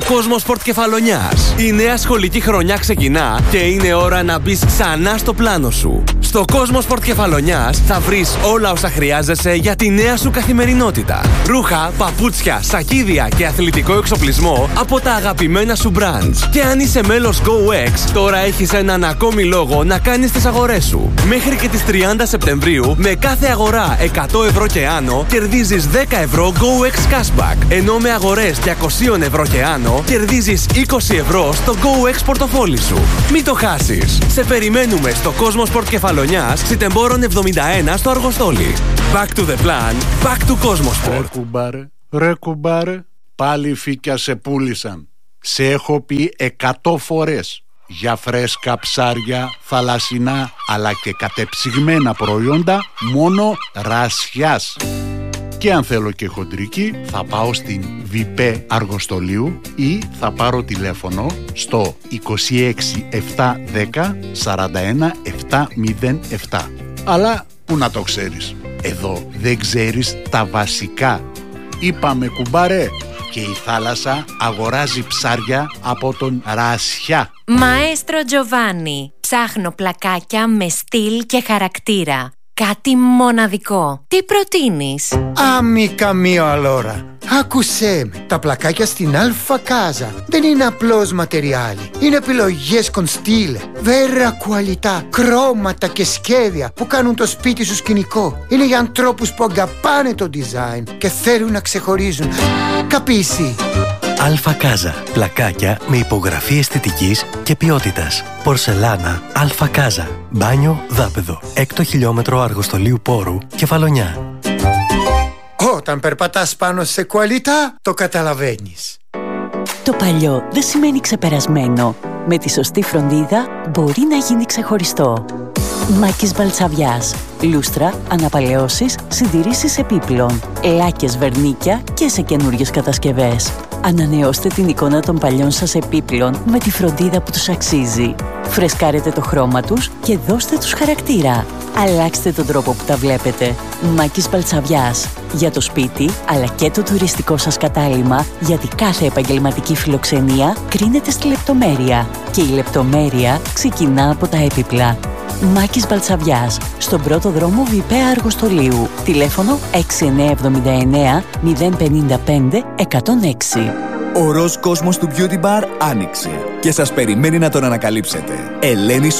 Κοσμοσπορτ Κεφαλονιάς. Η νέα σχολική χρονιά ξεκινά και είναι ώρα να μπεις ξανά στο πλάνο σου. Στο Κοσμοσπορτ Κεφαλονιάς θα βρεις όλα όσα χρειάζεσαι για τη νέα σου καθημερινότητα. Ρούχα, παπούτσια, σακίδια και αθλητικό εξοπλισμό από τα αγαπημένα σου brands. Και αν είσαι μέλος GoEx, τώρα έχεις έναν ακόμη λόγο να κάνεις τις αγορές σου. Μέχρι και τις 30 Σεπτεμβρίου, με κάθε αγορά 100 ευρώ και άνω, κερδίζεις 10 ευρώ GoEx Cashback. Ενώ με αγορές 200 ευρώ και άνω, κερδίζεις 20 ευρώ στο GoEx πορτοφόλι σου. Μην το χάσεις. Σε περιμένουμε στο Κοσμοσπορτ Κεφαλονιάς, Σιτεμπόρων 71 στο Αργοστόλι. Back to the plan, back to Κοσμοσπορτ. Ρε κουμπάρε, πάλι φύκια σε πούλησαν. Σε έχω πει 100 φορές. Για φρέσκα ψάρια, θαλασσινά αλλά και κατεψυγμένα προϊόντα μόνο Ρασιάς. Και αν θέλω και χοντρική, θα πάω στην ΒΙΠΕ Αργοστολίου ή θα πάρω τηλέφωνο στο 26 710 41 707. Αλλά που να το ξέρεις, εδώ δεν ξέρεις τα βασικά. Είπαμε κουμπάρε, και η θάλασσα αγοράζει ψάρια από τον Ρασιά. Μαέστρο Τζοβάνι, ψάχνω πλακάκια με στυλ και χαρακτήρα. Κάτι μοναδικό. Τι προτείνεις? Amica mio allora, άκουσέ με. Τα πλακάκια στην Αλφα Κάζα δεν είναι απλώς ματεριάλι. Είναι επιλογές con stile, vera qualità, χρώματα και σχέδια που κάνουν το σπίτι σου σκηνικό. Είναι για ανθρώπους που αγαπάνε το design και θέλουν να ξεχωρίζουν. Καπίσει. Αλφα Κάζα. Πλακάκια με υπογραφή αισθητικής και ποιότητας. Πορσελάνα Αλφα Κάζα. Μπάνιο δάπεδο. 6 χιλιόμετρο Αργοστολίου Πόρου, Κεφαλονιά. Όταν περπατάς πάνω σε qualità, το καταλαβαίνεις. Το παλιό δεν σημαίνει ξεπερασμένο. Με τη σωστή φροντίδα μπορεί να γίνει ξεχωριστό. Μάκης Μπαλτσαβιάς. Λούστρα, αναπαλαιώσεις, συντηρήσεις επίπλων, λάκες, βερνίκια και σε καινούριες κατασκευές. Ανανεώστε την εικόνα των παλιών σας επίπλων με τη φροντίδα που τους αξίζει. Φρεσκάρετε το χρώμα τους και δώστε τους χαρακτήρα. Αλλάξτε τον τρόπο που τα βλέπετε. Μάκης Μπαλτσαβιάς. Για το σπίτι, αλλά και το τουριστικό σας κατάλημα, γιατί κάθε επαγγελματική φιλοξενία κρίνεται στη λεπτομέρεια. Και η λεπτομέρεια ξεκινά από τα έπιπλα. Μάκης Μπαλτσαβιάς, στον πρώτο δρόμο ΒΙΠΕ Αργοστολίου. Τηλέφωνο 6979 055 106. Ο ροζ κόσμος του Beauty Bar άνοιξε και σας περιμένει να τον ανακαλύψετε. Ελένη